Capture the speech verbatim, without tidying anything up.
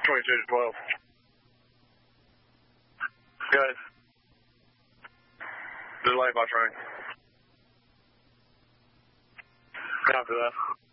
twenty-two to twelve. Good. Delay by train. Copy that.